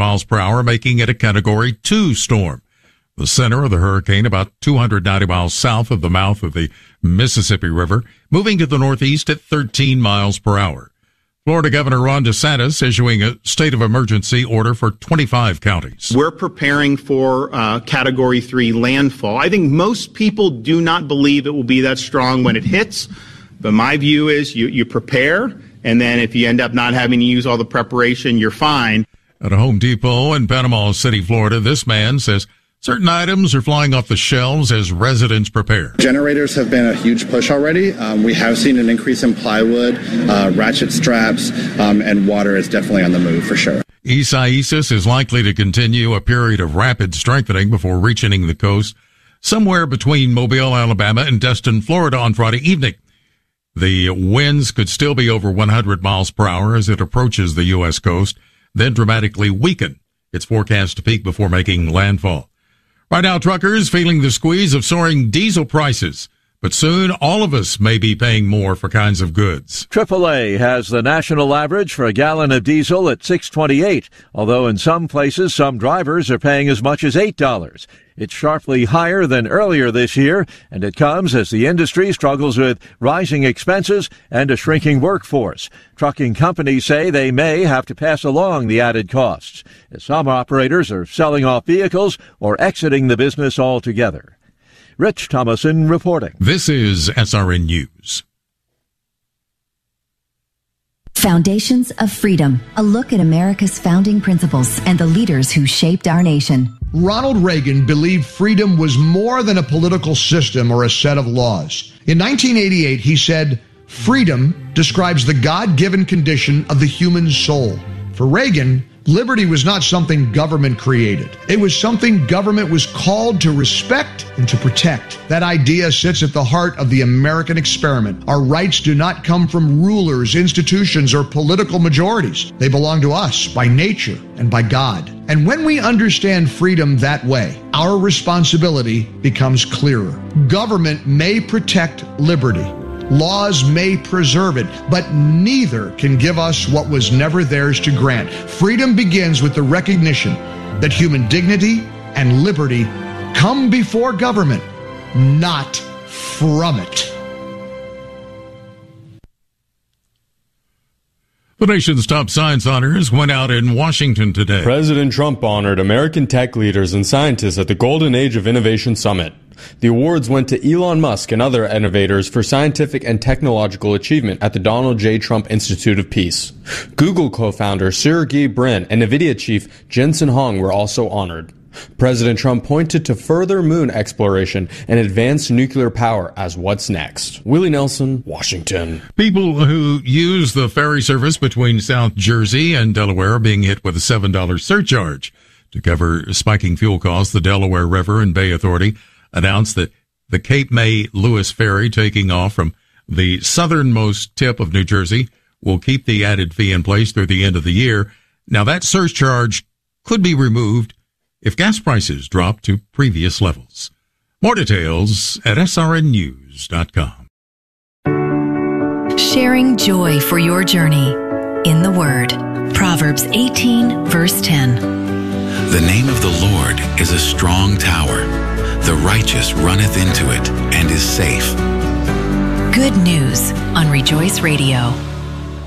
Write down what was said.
miles per hour, making it a Category 2 storm. The center of the hurricane about 290 miles south of the mouth of the Mississippi River, moving to the northeast at 13 miles per hour. Florida Governor Ron DeSantis issuing a state of emergency order for 25 counties. We're preparing for Category 3 landfall. I think most people do not believe it will be that strong when it hits, but my view is you prepare, and then if you end up not having to use all the preparation, you're fine. At a Home Depot in Panama City, Florida, this man says certain items are flying off the shelves as residents prepare. Generators have been a huge push already. We have seen an increase in plywood, ratchet straps, and water is definitely on the move for sure. Isaias is likely to continue a period of rapid strengthening before reaching the coast somewhere between Mobile, Alabama and Destin, Florida on Friday evening. The winds could still be over 100 miles per hour as it approaches the U.S. coast, then dramatically weaken. It's forecast to peak before making landfall. Right now, truckers feeling the squeeze of soaring diesel prices. But soon, all of us may be paying more for kinds of goods. AAA has the national average for a gallon of diesel at $6.28, although in some places, some drivers are paying as much as $8. It's sharply higher than earlier this year, and it comes as the industry struggles with rising expenses and a shrinking workforce. Trucking companies say they may have to pass along the added costs, as some operators are selling off vehicles or exiting the business altogether. Rich Thomason reporting. This is SRN News. Foundations of Freedom, a look at America's founding principles and the leaders who shaped our nation. Ronald Reagan believed freedom was more than a political system or a set of laws. In 1988, he said, "Freedom describes the God-given condition of the human soul." For Reagan, liberty was not something government created. It was something government was called to respect and to protect. That idea sits at the heart of the American experiment. Our rights do not come from rulers, institutions, or political majorities. They belong to us by nature and by God. And when we understand freedom that way, our responsibility becomes clearer. Government may protect liberty. Laws may preserve it, but neither can give us what was never theirs to grant. Freedom begins with the recognition that human dignity and liberty come before government, not from it. The nation's top science honors went out in Washington today. President Trump honored American tech leaders and scientists at the Golden Age of Innovation Summit. The awards went to Elon Musk and other innovators for scientific and technological achievement at the Donald J. Trump Institute of Peace. Google co-founder Sergey Brin and NVIDIA chief Jensen Huang were also honored. President Trump pointed to further moon exploration and advanced nuclear power as what's next. Willie Nelson, Washington. People who use the ferry service between South Jersey and Delaware are being hit with a $7 surcharge. To cover spiking fuel costs, the Delaware River and Bay Authority announced that the Cape May Lewis ferry taking off from the southernmost tip of New Jersey will keep the added fee in place through the end of the year. Now, that surcharge could be removed if gas prices drop to previous levels. More details at srnnews.com. Sharing joy for your journey in the Word. Proverbs 18, verse 10. The name of the Lord is a strong tower. The righteous runneth into it and is safe. Good news on Rejoice Radio.